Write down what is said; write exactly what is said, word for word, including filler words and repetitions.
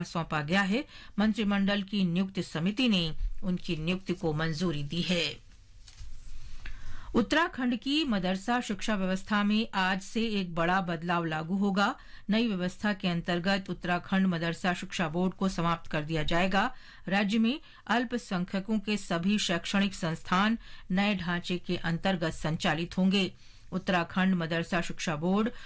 सौंपा गया है। मंत्रिमंडल की नियुक्ति समिति ने उनकी नियुक्ति को मंजूरी दी है। उत्तराखंड की मदरसा शिक्षा व्यवस्था में आज से एक बड़ा बदलाव लागू होगा। नई व्यवस्था के अंतर्गत उत्तराखंड मदरसा शिक्षा बोर्ड को समाप्त कर दिया जाएगा। राज्य में अल्पसंख्यकों के सभी शैक्षणिक संस्थान नए ढांचे के अंतर्गत संचालित होंगे। उत्तराखंड मदरसा शिक्षा बोर्ड